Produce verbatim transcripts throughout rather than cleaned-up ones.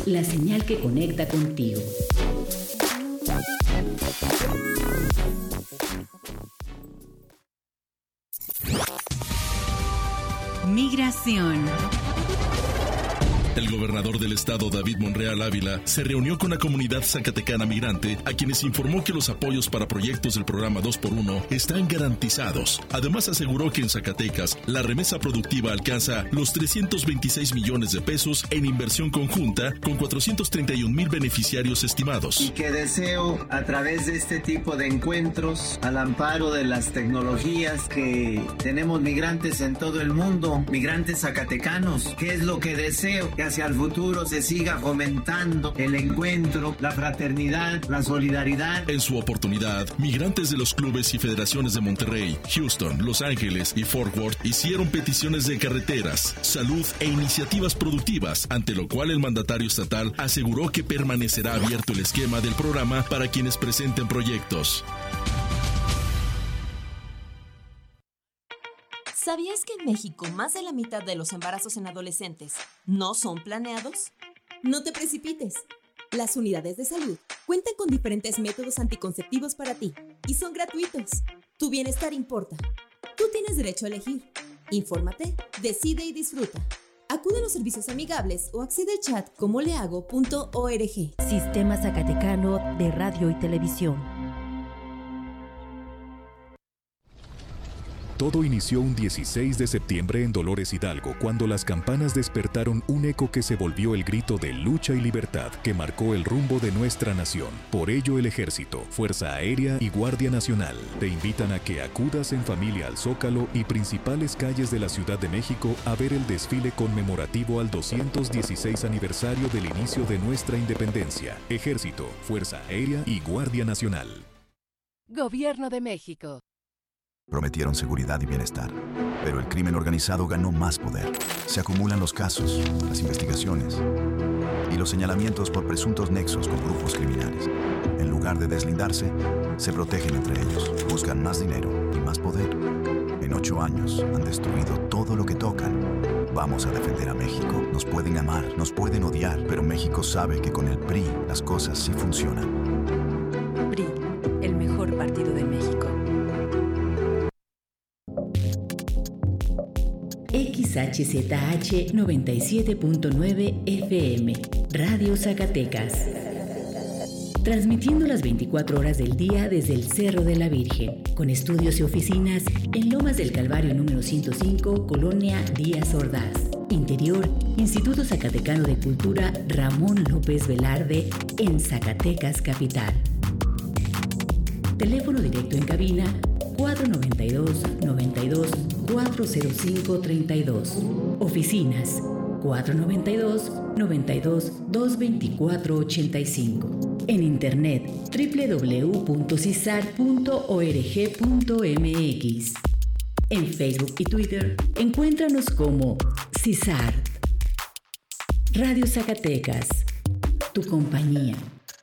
la señal que conecta contigo. Migración. El gobernador del estado, David Monreal Ávila, se reunió con la comunidad zacatecana migrante, a quienes informó que los apoyos para proyectos del programa dos por uno están garantizados. Además, aseguró que en Zacatecas, la remesa productiva alcanza los trescientos veintiséis millones de pesos en inversión conjunta, con cuatrocientos treinta y un mil beneficiarios estimados. Y que deseo, a través de este tipo de encuentros, al amparo de las tecnologías que tenemos migrantes en todo el mundo, migrantes zacatecanos, ¿qué es lo que deseo? Que hacia el futuro se siga fomentando el encuentro, la fraternidad, la solidaridad. En su oportunidad, migrantes de los clubes y federaciones de Monterrey, Houston, Los Ángeles y Fort Worth hicieron peticiones de carreteras, salud e iniciativas productivas, ante lo cual el mandatario estatal aseguró que permanecerá abierto el esquema del programa para quienes presenten proyectos. ¿Sabías que en México más de la mitad de los embarazos en adolescentes no son planeados? No te precipites. Las unidades de salud cuentan con diferentes métodos anticonceptivos para ti y son gratuitos. Tu bienestar importa. Tú tienes derecho a elegir. Infórmate, decide y disfruta. Acude a los servicios amigables o accede al chat como le hago punto org. Sistema Zacatecano de Radio y Televisión. Todo inició un dieciséis de septiembre en Dolores Hidalgo, cuando las campanas despertaron un eco que se volvió el grito de lucha y libertad que marcó el rumbo de nuestra nación. Por ello, el Ejército, Fuerza Aérea y Guardia Nacional te invitan a que acudas en familia al Zócalo y principales calles de la Ciudad de México a ver el desfile conmemorativo al doscientos dieciséis aniversario del inicio de nuestra independencia. Ejército, Fuerza Aérea y Guardia Nacional. Gobierno de México. Prometieron seguridad y bienestar, pero el crimen organizado ganó más poder. Se acumulan los casos, las investigaciones y los señalamientos por presuntos nexos con grupos criminales. En lugar de deslindarse, se protegen entre ellos, buscan más dinero y más poder. En ocho años han destruido todo lo que tocan. Vamos a defender a México. Nos pueden amar, nos pueden odiar, pero México sabe que con el P R I las cosas sí funcionan. P R I, el mejor partido de México. X H Z H noventa y siete punto nueve F M, Radio Zacatecas. Transmitiendo las veinticuatro horas del día desde el Cerro de la Virgen, con estudios y oficinas en Lomas del Calvario número ciento cinco, Colonia Díaz Ordaz. Interior, Instituto Zacatecano de Cultura Ramón López Velarde, en Zacatecas Capital. Teléfono directo en cabina cuatro noventa y dos, noventa y dos, cuatro cero cinco, treinta y dos. Oficinas cuatro noventa y dos, noventa y dos, doscientos veinticuatro, ochenta y cinco. En internet doble u doble u doble u punto cisar punto org punto m x. En Facebook y Twitter encuéntranos como Cisar. Radio Zacatecas, tu compañía.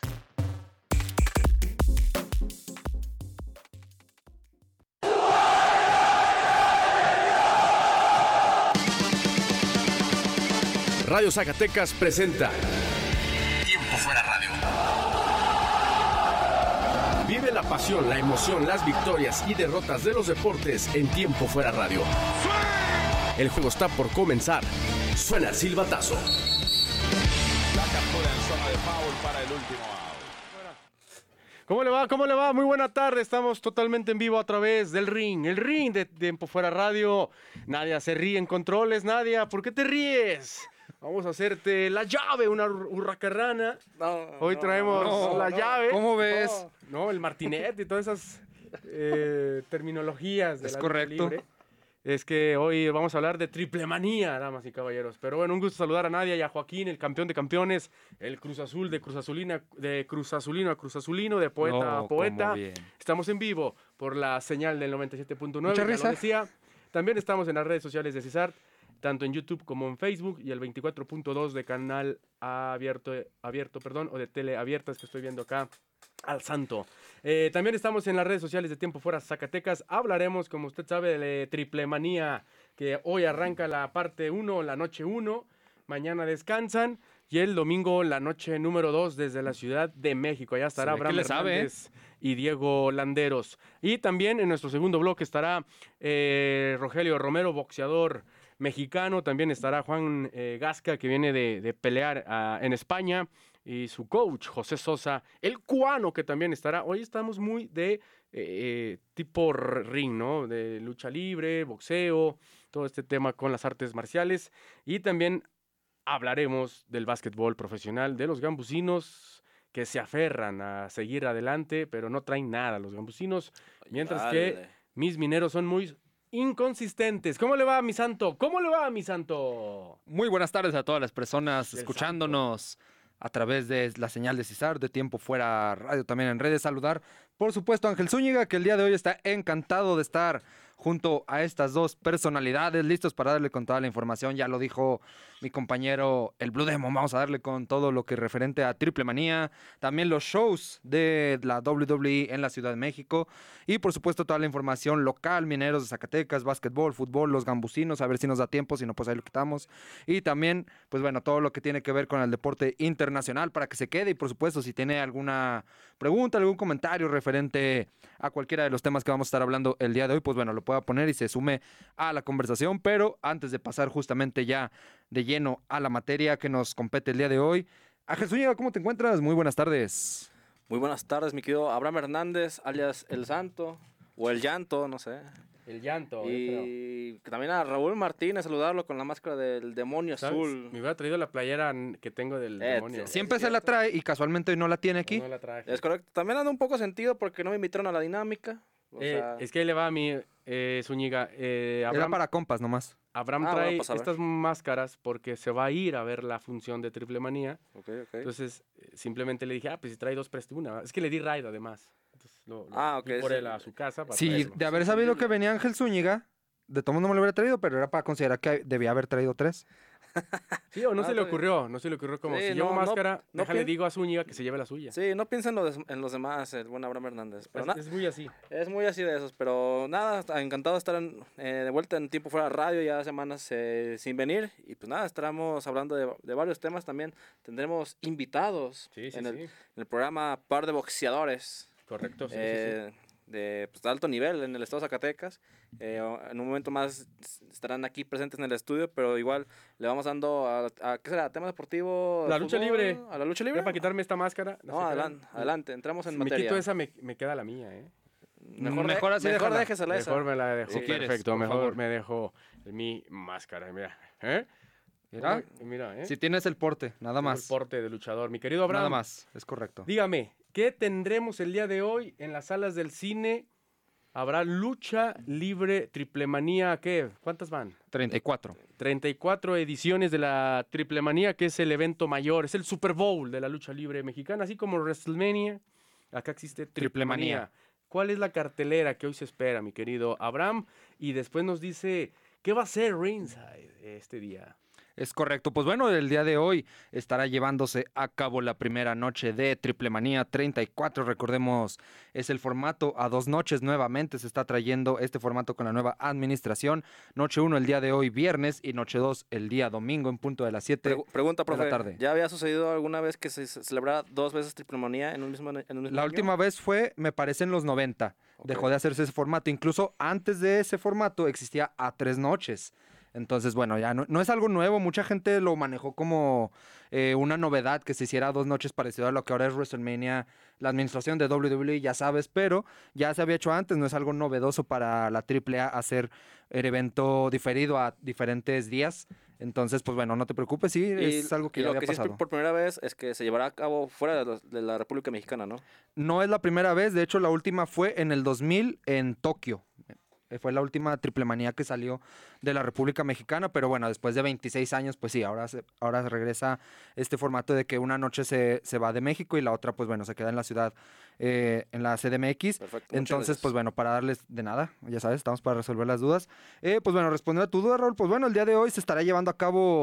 Radio Zacatecas presenta Tiempo Fuera Radio. Vive la pasión, la emoción, las victorias y derrotas de los deportes en Tiempo Fuera Radio. El juego está por comenzar. Suena el silbatazo. La captura en zona de foul para el último out. ¿Cómo le va? ¿Cómo le va? Muy buena tarde. Estamos totalmente en vivo a través del ring. El ring de Tiempo Fuera Radio. Nadia se ríe en controles. Nadia, ¿por qué te ríes? Vamos a hacerte la llave, una hurracarrana. No, Hoy no, traemos no, la no. llave. ¿Cómo ves? No, no, el martinet y todas esas eh, terminologías de es la correcto. libre. Es que hoy vamos a hablar de triple manía, damas y caballeros. Pero bueno, un gusto saludar a Nadia y a Joaquín, el campeón de campeones, el Cruz Azul de Cruz Azulina, de Cruz Azulino a Cruz Azulino, de poeta No, a poeta. cómo bien. Estamos en vivo por la señal del noventa y siete punto nueve. Mucha ya risa. lo decía. También estamos en las redes sociales de Cisar, tanto en YouTube como en Facebook, y el veinticuatro punto dos de canal abierto, abierto, perdón, o de tele abiertas que estoy viendo acá al santo. Eh, también estamos en las redes sociales de Tiempo Fuera Zacatecas. Hablaremos, como usted sabe, de Triple Manía, que hoy arranca la parte uno, la noche uno. mañana descansan. Y el domingo, la noche número dos, desde la Ciudad de México. Allá estará Abraham Hernández y Diego Landeros. Y también en nuestro segundo bloque estará eh, Rogelio Romero, boxeador mexicano. También estará Juan eh, Gasca, que viene de, de pelear uh, en España. Y su coach, José Sosa, el cubano, que también estará. Hoy estamos muy de eh, tipo ring, ¿no? De lucha libre, boxeo, todo este tema con las artes marciales. Y también hablaremos del básquetbol profesional, de los gambusinos que se aferran a seguir adelante, pero no traen nada los gambusinos, mientras Dale. que mis mineros son muy inconsistentes. ¿Cómo le va, mi santo? ¿Cómo le va, mi santo? Muy buenas tardes a todas las personas escuchándonos santo. a través de la señal de Cizar, de Tiempo Fuera Radio, también en redes. Saludar, por supuesto, a Ángel Zúñiga, que el día de hoy está encantado de estar junto a estas dos personalidades, listos para darle con toda la información. Ya lo dijo mi compañero el Blue Demon, vamos a darle con todo lo que referente a Triple Manía, también los shows de la doble u doble u E en la Ciudad de México y por supuesto toda la información local, Mineros de Zacatecas, básquetbol, fútbol, los gambusinos, a ver si nos da tiempo, si no pues ahí lo quitamos. Y también, pues bueno, todo lo que tiene que ver con el deporte internacional para que se quede y por supuesto si tiene alguna pregunta, algún comentario referente a cualquiera de los temas que vamos a estar hablando el día de hoy, pues bueno, lo pueda poner y se sume a la conversación. Pero antes de pasar justamente ya de lleno a la materia que nos compete el día de hoy, Ángel Zúñiga, ¿cómo te encuentras? Muy buenas tardes. Muy buenas tardes, mi querido Abraham Hernández, alias El Santo, o El Llanto, no sé. El Llanto. Y también a Raúl Martínez, saludarlo con la máscara del demonio ¿Sabes? azul. Me hubiera traído la playera que tengo del eh, demonio. Siempre se la trae y casualmente hoy no la tiene aquí. No la traje. Es correcto. También ando un poco sentido porque no me invitaron a la dinámica. O eh, sea... Es que ahí le va a mi eh, Zúñiga. Eh, Abraham, Era para compas nomás. Abraham ah, trae bueno, pues estas máscaras porque se va a ir a ver la función de Triple Manía. Okay, okay. Entonces, simplemente le dije, ah, pues si trae dos, preste una. Es que le di ride además. Entonces, lo, lo ah, ok. por sí. él a su casa. Para sí, traerlo. De haber sabido que venía Ángel Zúñiga, de todo mundo me lo hubiera traído, pero era para considerar que debía haber traído tres. Sí, o no ah, se le ocurrió, no se le ocurrió como sí, si no, llevo máscara, no, déjale no digo a Zúñiga que se lleve la suya. Sí, no piensa en, lo de, en los demás, el buen Abraham Hernández. Pero es, es muy así. Es muy así de esos, pero nada, encantado de estar en, eh, de vuelta en Tiempo Fuera Radio, ya semanas eh, sin venir. Y pues nada, estaremos hablando de, de varios temas también. Tendremos invitados sí, sí, en, el, sí. en el programa Par de Boxeadores. Correcto, sí, eh, sí, sí. De pues, alto nivel en el estado de Zacatecas. Eh, en un momento más estarán aquí presentes en el estudio, pero igual le vamos dando a, a ¿qué será? ¿Tema deportivo? La lucha fútbol, libre. ¿A la lucha libre? ¿Ya para quitarme esta máscara? No, no adelante, adelante, entramos en si materia. me quito esa, me, me queda la mía, ¿eh? Mejor, mejor de, así mejor déjesela esa. Mejor me la dejo, si perfecto, quieres, mejor favor. me dejo mi máscara, mira, ¿eh? Mira, mira ¿eh? Si tienes el porte, nada Tengo más. El porte de luchador. Mi querido Abraham. Nada más, es correcto. Dígame, ¿qué tendremos el día de hoy en las salas del cine? ¿Habrá lucha libre Triple Manía? ¿Qué? ¿Cuántas van? treinta y cuatro. treinta y cuatro ediciones de la Triple Manía, que es el evento mayor, es el Super Bowl de la lucha libre mexicana, así como WrestleMania. Acá existe Triple, Triple Manía. Manía. ¿Cuál es la cartelera que hoy se espera, mi querido Abraham? Y después nos dice, ¿qué va a hacer Ringside este día? Es correcto. Pues bueno, el día de hoy estará llevándose a cabo la primera noche de Triple Manía treinta y cuatro. Recordemos, es el formato a dos noches nuevamente. Se está trayendo este formato con la nueva administración. Noche uno el día de hoy, viernes, y noche dos el día domingo en punto de las siete Pregu- Pregunta, profe, de la tarde. ¿Ya había sucedido alguna vez que se celebrara dos veces Triple Manía en un mismo, en un mismo La año? última vez fue, me parece, en los noventa. Okay. Dejó de hacerse ese formato. Incluso antes de ese formato existía a tres noches. Entonces, bueno, ya no, no es algo nuevo. Mucha gente lo manejó como eh, una novedad que se hiciera dos noches parecido a lo que ahora es WrestleMania, la administración de doble u doble u E, ya sabes, pero ya se había hecho antes. No es algo novedoso para la Triple A hacer el evento diferido a diferentes días. Entonces, pues bueno, no te preocupes, sí, y, es algo que y ya lo había que pasado. Sí es por primera vez es que se llevará a cabo fuera de, los, de la República Mexicana, ¿no? No es la primera vez, de hecho la última fue en el dos mil en Tokio. Fue la última Triple Manía que salió de la República Mexicana, pero bueno, después de veintiséis años, pues sí, ahora se, ahora se regresa este formato de que una noche se, se va de México y la otra, pues bueno, se queda en la ciudad, eh, en la C D M X. Perfecto, entonces, pues bueno, para darles de nada, ya sabes, estamos para resolver las dudas. Eh, pues bueno, respondiendo a tu duda, Raúl, pues bueno, el día de hoy se estará llevando a cabo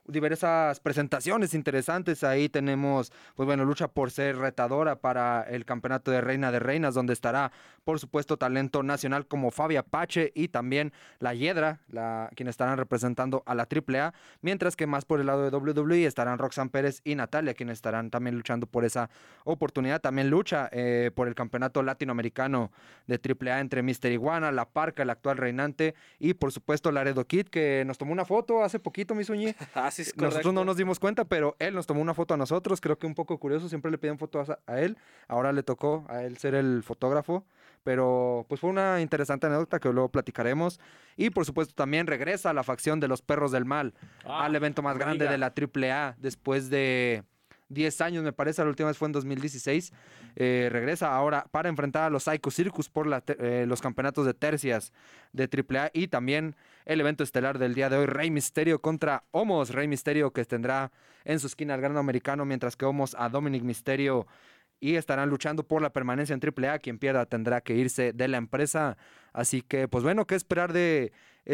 diversas presentaciones interesantes. Ahí tenemos, pues bueno, lucha por ser retadora para el campeonato de Reina de Reinas, donde estará, por supuesto, talento nacional como Fabi Apache y también la Hiedra, la, quienes estarán representando a la triple A, mientras que más por el lado de doble u doble u E estarán Roxanne Pérez y Natalia, quienes estarán también luchando por esa oportunidad. También lucha eh, por el campeonato latinoamericano de triple A entre Mister Iguana, La Parca, el actual reinante, y por supuesto Laredo Kid, que nos tomó una foto hace poquito, mi Suñi. Así es, nosotros no nos dimos cuenta, pero él nos tomó una foto a nosotros. Creo que un poco curioso, siempre le piden fotos a, a él. Ahora le tocó a él ser el fotógrafo, pero pues fue una interesante anécdota que luego platicaremos. Y por supuesto también regresa a la facción de los Perros del Mal, ah, al evento más grande diga. de la triple A, después de diez años, me parece, la última vez fue en dos mil dieciséis. Eh, regresa ahora para enfrentar a los Psycho Circus por la, eh, los campeonatos de tercias de triple A, y también el evento estelar del día de hoy, Rey Mysterio contra Omos. Rey Mysterio, que tendrá en su esquina al Gran Americano, mientras que Omos a Dominic Mysterio, y estarán luchando por la permanencia en triple A. Quien pierda tendrá que irse de la empresa. Así que, pues bueno, ¿qué esperar de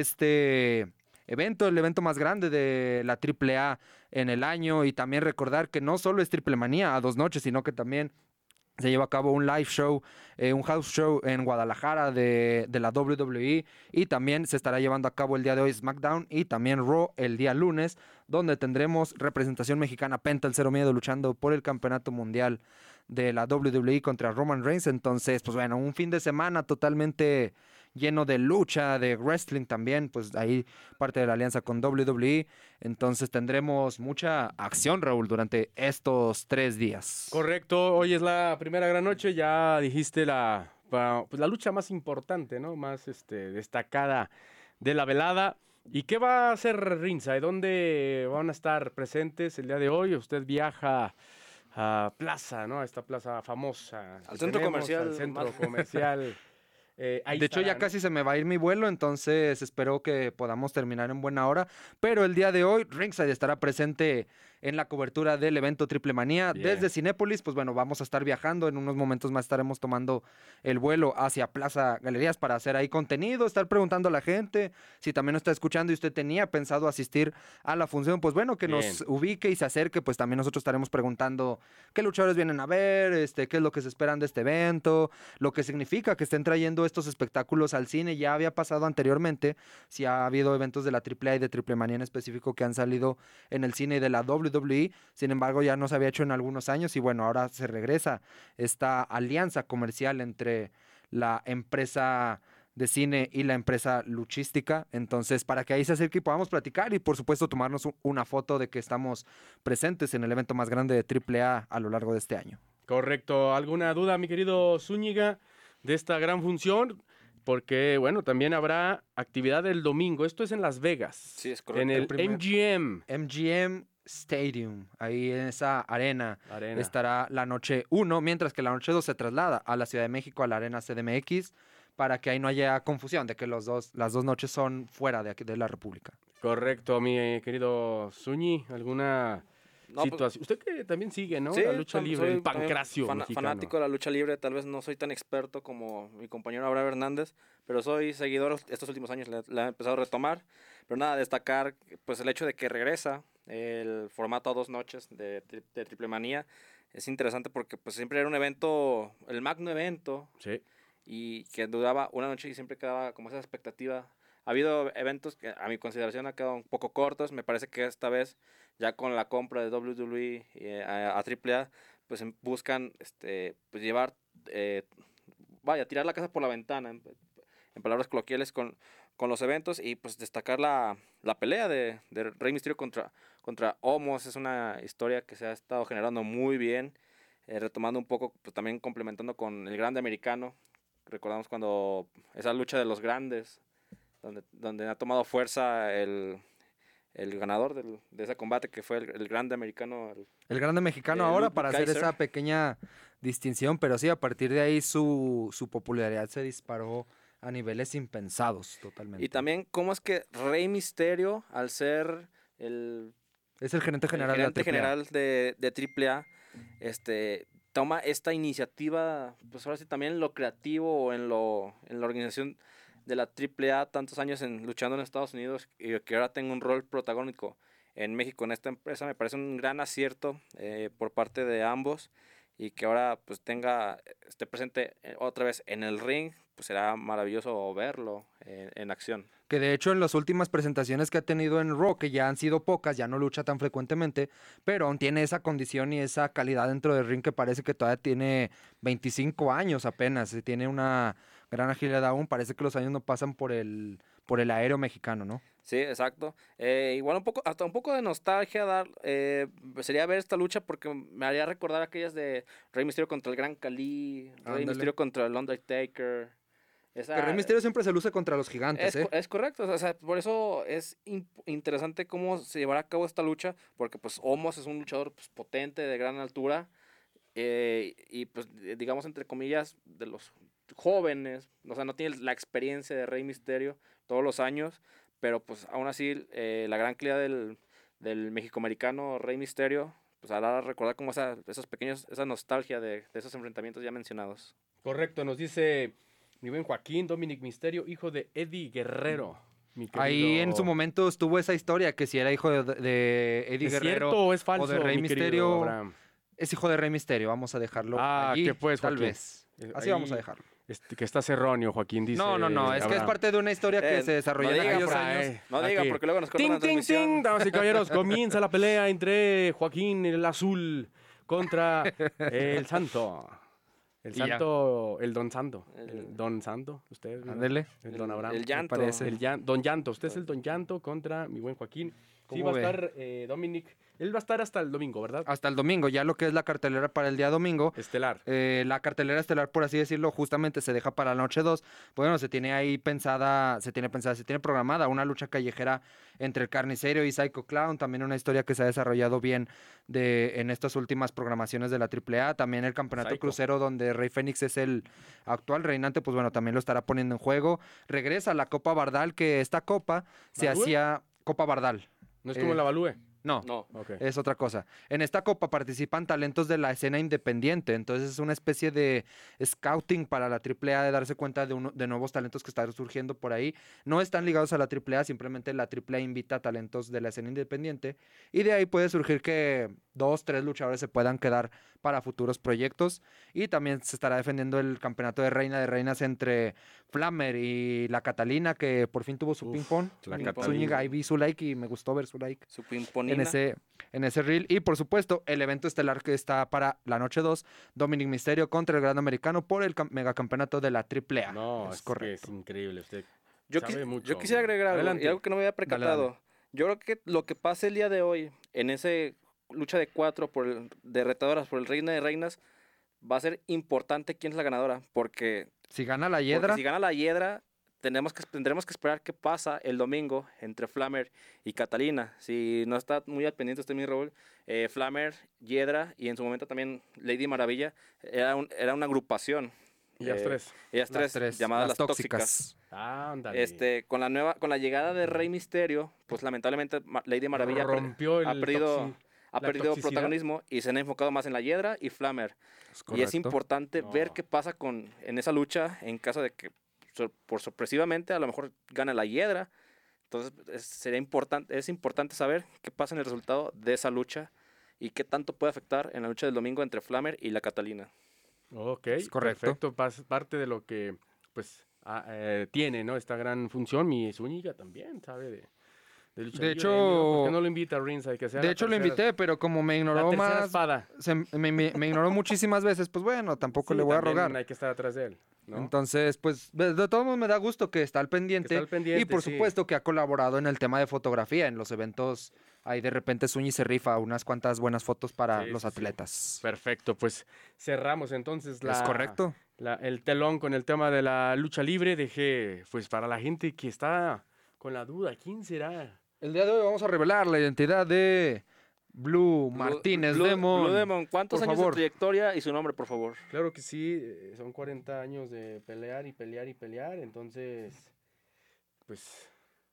este evento, el evento más grande de la triple A en el año? Y también recordar que no solo es Triple Manía a dos noches, sino que también se lleva a cabo un live show, eh, un house show en Guadalajara de, de la doble u doble u E, y también se estará llevando a cabo el día de hoy SmackDown y también Raw el día lunes, donde tendremos representación mexicana, Penta el Cero Miedo, luchando por el campeonato mundial de la doble u doble u E contra Roman Reigns. Entonces, pues bueno, un fin de semana totalmente lleno de lucha, de wrestling también, pues ahí parte de la alianza con doble u doble u E. Entonces tendremos mucha acción, Raúl, durante estos tres días. Correcto, hoy es la primera gran noche, ya dijiste la, pues, la lucha más importante, ¿no? Más este, destacada de la velada. ¿Y qué va a hacer Ringside? ¿Dónde van a estar presentes el día de hoy? Usted viaja a Plaza, ¿no? A esta plaza famosa. Al centro tenemos, comercial. Al centro comercial. Eh, de hecho, ya casi se me va a ir mi vuelo, entonces espero que podamos terminar en buena hora. Pero el día de hoy, Ringside estará presente en la cobertura del evento Triple Manía. Yeah. Desde Cinépolis, pues bueno, vamos a estar viajando. En unos momentos más estaremos tomando el vuelo hacia Plaza Galerías para hacer ahí contenido, estar preguntando a la gente si también nos está escuchando y usted tenía pensado asistir a la función, pues bueno, que Bien. nos ubique y se acerque, pues también nosotros estaremos preguntando qué luchadores vienen a ver, este, qué es lo que se esperan de este evento, lo que significa que estén trayendo estos espectáculos al cine. Ya había pasado anteriormente, si ha habido eventos de la triple A y de Triple Manía en específico que han salido en el cine de la doble u doble u E, sin embargo ya no se había hecho en algunos años y bueno, ahora se regresa esta alianza comercial entre la empresa de cine y la empresa luchística, entonces para que ahí se acerque y podamos platicar y por supuesto tomarnos una foto de que estamos presentes en el evento más grande de triple A a lo largo de este año. Correcto, ¿alguna duda, mi querido Zúñiga, de esta gran función? Porque, bueno, también habrá actividad el domingo. Esto es en Las Vegas. Sí, es correcto. En el, el primer... M G M. M G M Stadium. Ahí en esa arena, arena. estará la noche uno, mientras que la noche dos se traslada a la Ciudad de México, a la Arena C D M X, para que ahí no haya confusión de que los dos, las dos noches son fuera de aquí, de la República. Correcto, mi querido Zúñi. ¿Alguna... No, situación? Pues, usted que también sigue, ¿no? Sí, la lucha libre, el pancracio fan, fanático de la lucha libre. Tal vez no soy tan experto como mi compañero Abraham Hernández, pero soy seguidor estos últimos años, la, la he empezado a retomar. Pero nada, destacar pues el hecho de que regresa el formato a dos noches de, de Triple Manía. Es interesante porque pues siempre era un evento, el magno evento, sí. y que duraba una noche y siempre quedaba como esa expectativa. Ha habido eventos que a mi consideración han quedado un poco cortos. Me parece que esta vez, ya con la compra de doble u doble u E a, a triple A, pues buscan este, pues llevar, eh, vaya, tirar la casa por la ventana, en, en palabras coloquiales, con, con los eventos y pues destacar la, la pelea de, de Rey Mysterio contra, contra Omos. Es una historia que se ha estado generando muy bien, eh, retomando un poco, pues también complementando con el Grande Americano. Recordamos cuando esa lucha de los grandes, donde, donde ha tomado fuerza el, el ganador del, de ese combate, que fue el, el Grande Americano. El, el Grande Mexicano ahora, para Kaiser. Hacer esa pequeña distinción, pero sí, a partir de ahí su, su popularidad se disparó a niveles impensados totalmente. Y también, ¿cómo es que Rey Mysterio, al ser el... Es el gerente general, el gerente de, la general de, de triple A, este... toma esta iniciativa, pues ahora sí también en lo creativo, en lo en la organización de la triple A, tantos años en, luchando en Estados Unidos, y que ahora tenga un rol protagónico en México en esta empresa. Me parece un gran acierto eh, por parte de ambos, y que ahora pues tenga, esté presente otra vez en el ring, pues será maravilloso verlo en, en acción. Que de hecho en las últimas presentaciones que ha tenido en Raw, que ya han sido pocas, ya no lucha tan frecuentemente, pero aún tiene esa condición y esa calidad dentro del ring que parece que todavía tiene veinticinco años apenas, y tiene una gran agilidad aún, parece que los años no pasan por el, por el aéreo mexicano, ¿no? Sí, exacto. Eh, igual un poco, hasta un poco de nostalgia dar, eh, sería ver esta lucha, porque me haría recordar aquellas de Rey Mysterio contra el Gran Khali, Rey Ándale. Mysterio contra el Undertaker. Esa, Que Rey Mysterio siempre se luce contra los gigantes, es, ¿eh? es correcto, o sea, por eso es in- interesante cómo se llevará a cabo esta lucha, porque pues Omos es un luchador pues, potente, de gran altura, eh, y pues digamos entre comillas de los jóvenes, o sea, no tiene la experiencia de Rey Mysterio todos los años, pero pues aún así eh, la gran calidad del, del mexicoamericano Rey Mysterio pues hará recordar como esa, esos pequeños, esa nostalgia de, de esos enfrentamientos ya mencionados. Correcto, nos dice mi buen Joaquín, Dominic Mysterio, hijo de Eddie Guerrero. Mi Ahí querido- en su momento estuvo esa historia, que si era hijo de, de Eddie ¿Es Guerrero cierto o es falso, de Rey mi querido Mysterio. Abraham? Es hijo de Rey Mysterio, vamos a dejarlo Ah, allí, que pues, tal Joaquín. vez. Eh, Así ahí, vamos a dejarlo. este, que estás erróneo, Joaquín, dice No, no, no, es que es Abraham. parte de una historia que Eh, se desarrolló no en diga, aquellos por años. ahí. No diga, porque luego nos cortan Ting, la ting, transmisión. ting, damas y caballeros, comienza la pelea entre Joaquín el Azul contra el Santo. El Y ya. Santo, el Don Santo. El El- Don Santo, usted. ¿no? Ándele. El Don El- Abraham. el Llanto. me parece. El Llan- Don Llanto, usted es el Don Llanto contra mi buen Joaquín. Sí, ¿Cómo va a ve? estar eh, Dominic. Él va a estar hasta el domingo, ¿verdad? Hasta el domingo, ya lo que es la cartelera para el día domingo. Estelar. Eh, la cartelera estelar, por así decirlo, justamente se deja para la noche dos. Bueno, se tiene ahí pensada, se tiene pensada, se tiene programada una lucha callejera entre el Carnicero y Psycho Clown. También una historia que se ha desarrollado bien de, en estas últimas programaciones de la triple A. También el Campeonato Psycho. Crucero, donde Rey Fénix es el actual reinante, pues bueno, también lo estará poniendo en juego. Regresa la Copa Bardal, que esta copa se ¿Balúe? hacía... Copa Bardal. ¿No es como eh, la Balúe? No. No. Ok. Es otra cosa. En esta copa participan talentos de la escena independiente, entonces es una especie de scouting para la triple A, de darse cuenta de, uno, de nuevos talentos que están surgiendo por ahí. No están ligados a la triple A, simplemente la triple A invita a talentos de la escena independiente, y de ahí puede surgir que dos, tres luchadores se puedan quedar para futuros proyectos. Y también se estará defendiendo el campeonato de Reina de Reinas entre Flammer y la Catalina, que por fin tuvo su Uf, ping-pong. la Zúñiga, Catalina. ahí vi su like y me gustó ver su like Su pimponina. en ese, en ese reel. Y por supuesto, el evento estelar que está para la noche dos, Dominic Mysterio contra el Gran Americano por el cam- megacampeonato de la triple A. No, es es, correcto. que es increíble. Usted Yo, sabe quis- mucho. yo quisiera agregar algo, Adelante. y algo que no me había percatado. dale. Yo creo que lo que pase el día de hoy en ese lucha de cuatro por el- de retadoras por el Reina de Reinas va a ser importante quién es la ganadora, porque, Si gana la porque Hiedra, si gana la Hiedra tenemos que, tendremos que esperar qué pasa el domingo entre Flammer y Catalina. Si no está muy al pendiente usted, mi Raúl, eh, Flammer, Hiedra y en su momento también Lady Maravilla era, un- era una agrupación. Ellas eh, tres. Ellas las tres, tres, llamadas las las tóxicas. Ándale. Este, con la nueva, con la llegada de Rey Mysterio, pues lamentablemente Ma- Lady Maravilla ha per- rompió el ha perdido, toxi- ha la perdido toxicidad. protagonismo y se han enfocado más en la Hiedra y Flammer. Y es correcto. importante ver No. qué pasa con en esa lucha en caso de que sor- por sorpresivamente a lo mejor gane la Hiedra. Entonces es, sería importante, es importante saber qué pasa en el resultado de esa lucha y qué tanto puede afectar en la lucha del domingo entre Flammer y la Catalina. Ok, correcto. perfecto. Pas- parte de lo que pues ah, eh, tiene, ¿no? Esta gran función. Mi Zúñiga también sabe de, de lucha De libre, hecho- ¿no? ¿Por qué no lo invita a Ringside? Que sea de la hecho lo tercera- invité, pero como me La ignoró tercera más, espada. se- me, me- me ignoró muchísimas veces, pues bueno, tampoco Sí, le voy a también rogar. Hay que estar atrás de él, ¿no? Entonces, pues, de, de todos modos me da gusto que está al pendiente. Que está al pendiente, y por sí. supuesto que ha colaborado en el tema de fotografía, en los eventos. Ahí de repente Zúñiga se rifa unas cuantas buenas fotos para Sí, los sí, sí. atletas. Perfecto, pues cerramos entonces la, Es correcto. la- el telón con el tema de la lucha libre. Dejé, pues para la gente que está con la duda, ¿quién será? El día de hoy vamos a revelar la identidad de Blue Martínez Blue, Demon. Blue Demon, ¿cuántos por años favor. de trayectoria y su nombre, por favor? Claro que sí, eh, son cuarenta años de pelear y pelear y pelear, entonces, pues,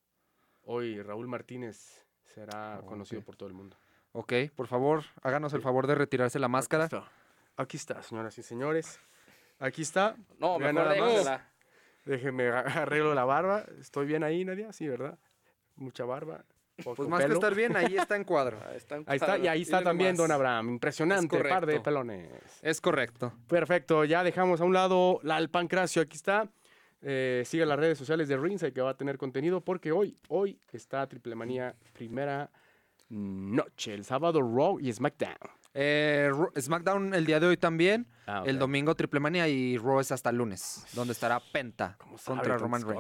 hoy Raúl Martínez será conocido Ok. por todo el mundo. Ok, por favor, háganos el favor de retirarse la máscara. Aquí está, Aquí está, señoras y señores. Aquí está. No, Vean mejor nada más. déjensela. Déjenme a- arreglo la barba. ¿Estoy bien ahí, Nadia? Sí, ¿verdad? Mucha barba. Pues más pelo. que estar bien, ahí está en cuadro. Ahí está, en ahí está y ahí está también más. Don Abraham. Impresionante, par de pelones. Es correcto. Perfecto, ya dejamos a un lado la, el pancracio. Aquí está. Eh, sigue las redes sociales de Ringside que va a tener contenido porque hoy, hoy está Triple Manía primera noche. El sábado Raw y SmackDown. Eh, SmackDown el día de hoy también. Ah, okay. El domingo Triple Manía y Raw es hasta el lunes, donde estará Penta contra Roman Reigns.